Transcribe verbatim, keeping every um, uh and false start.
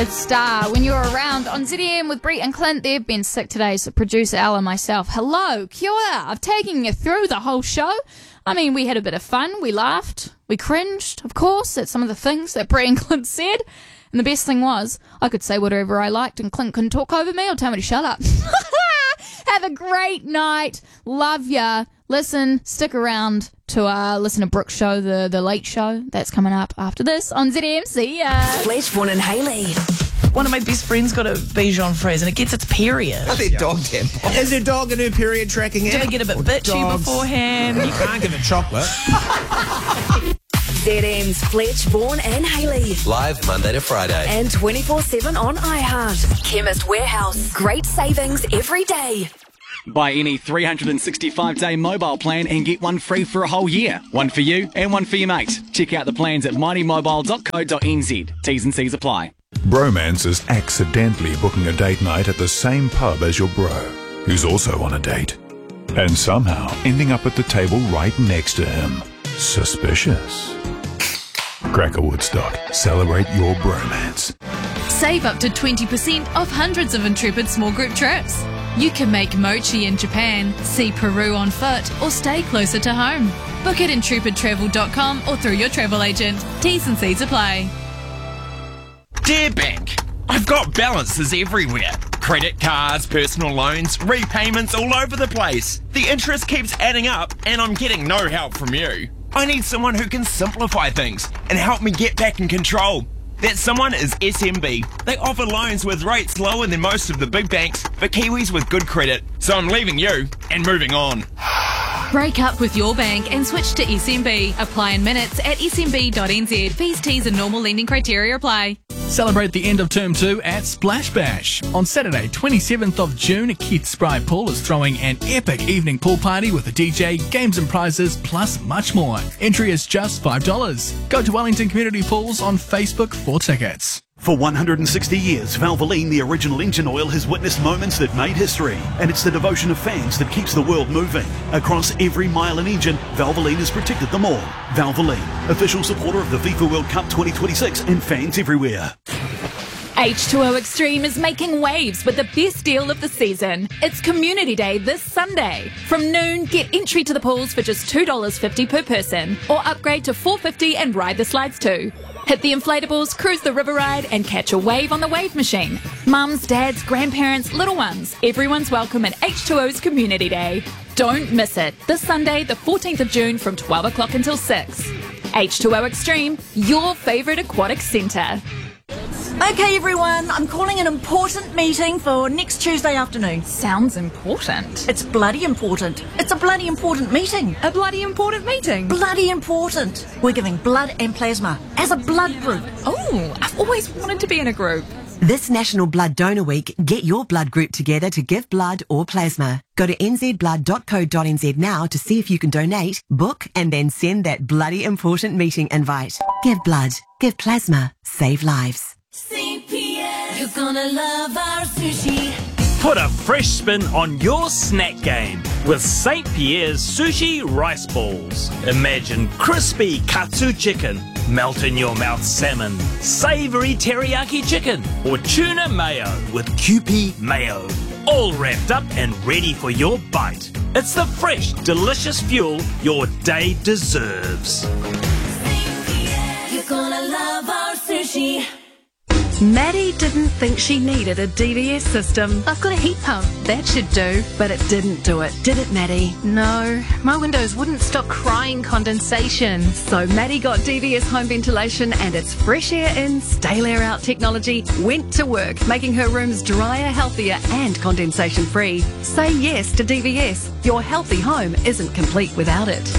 Star when you're around on Z D M with Brett and Clint. They've been sick today, so producer Al and myself. Hello, kia ora. I've taken you through the whole show. I mean, we had a bit of fun. We laughed. We cringed, of course, at some of the things that Brett and Clint said. And the best thing was, I could say whatever I liked and Clint couldn't talk over me or tell me to shut up. Have a great night. Love ya. Listen, stick around to uh, listen to Brooke's show, the, the Late Show. That's coming up after this on Z D M. See ya. Fleshborn and Hayley. One of my best friends got a Bichon Frise and it gets its period. Are there dog tampons? Is your dog a new period tracking app? Did I get a bit bitchy dogs. beforehand? You can't give it chocolate. Z M's Fleshborn and Hayley. Live Monday to Friday. And twenty-four seven on iHeart. Chemist Warehouse. Great savings every day. Buy any three hundred sixty-five day mobile plan and get one free for a whole year. One for you and one for your mate. Check out the plans at mighty mobile dot co dot n z. T's and C's apply. Bromance is accidentally booking a date night at the same pub as your bro, who's also on a date, and somehow ending up at the table right next to him. Suspicious. Cracker Woodstock. Celebrate your bromance. Save up to twenty percent off hundreds of Intrepid small group trips. You can make mochi in Japan, see Peru on foot, or stay closer to home. Book at intrepid travel dot com or through your travel agent. T's and C's apply. Dear Bank, I've got balances everywhere. Credit cards, personal loans, repayments all over the place. The interest keeps adding up and I'm getting no help from you. I need someone who can simplify things and help me get back in control. That someone is S M B. They offer loans with rates lower than most of the big banks for Kiwis with good credit. So I'm leaving you and moving on. Break up with your bank and switch to S M B. Apply in minutes at s m b dot n z. Fees, T's and normal lending criteria apply. Celebrate the end of term two at Splash Bash. On Saturday, twenty-seventh of June, Keith Spry Pool is throwing an epic evening pool party with a D J, games and prizes, plus much more. Entry is just five dollars. Go to Wellington Community Pools on Facebook for tickets. For one hundred sixty years, Valvoline, the original engine oil, has witnessed moments that made history. And it's the devotion of fans that keeps the world moving. Across every mile and engine, Valvoline has protected them all. Valvoline, official supporter of the FIFA World Cup twenty twenty-six and fans everywhere. H two O Extreme is making waves with the best deal of the season. It's Community Day this Sunday. From noon, get entry to the pools for just two dollars fifty per person, or upgrade to four dollars fifty and ride the slides too. Hit the inflatables, cruise the river ride, and catch a wave on the wave machine. Mums, dads, grandparents, little ones, everyone's welcome at H two O's Community Day. Don't miss it. This Sunday, the fourteenth of June from twelve o'clock until six. H two O Extreme, your favourite aquatic centre. Okay, everyone, I'm calling an important meeting for next Tuesday afternoon. Sounds important. It's bloody important. It's a bloody important meeting. A bloody important meeting? Bloody important. We're giving blood and plasma as a blood group. Oh, I've always wanted to be in a group. This National Blood Donor Week, get your blood group together to give blood or plasma. Go to n z blood dot co dot n z now to see if you can donate, book, and then send that bloody important meeting invite. Give blood, give plasma, save lives. Saint Pierre, you're gonna love our sushi. Put a fresh spin on your snack game with Saint Pierre's Sushi Rice Balls. Imagine crispy katsu chicken, melt in your mouth salmon, savoury teriyaki chicken, or tuna mayo with Kewpie mayo. All wrapped up and ready for your bite. It's the fresh, delicious fuel your day deserves. Saint Pierre, you're gonna love our sushi. Maddie didn't think she needed a D V S system. I've got a heat pump. That should do. But it didn't do it, did it, Maddie? No, my windows wouldn't stop crying condensation. So Maddie got D V S home ventilation and its fresh air in, stale air out technology went to work, making her rooms drier, healthier and condensation free. Say yes to D V S. Your healthy home isn't complete without it.